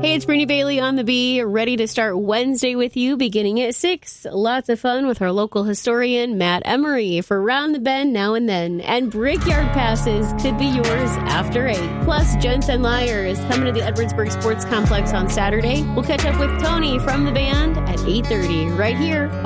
Hey, it's Brittany Bailey on the Bee, ready to start Wednesday with you beginning at 6. Lots of fun with our local historian, Matt Emery, for Round the Bend Now and Then. And Brickyard passes could be yours after 8. Plus, Gents and Liars coming to the Edwardsburg Sports Complex on Saturday. We'll catch up with Tony from the band at 8:30 right here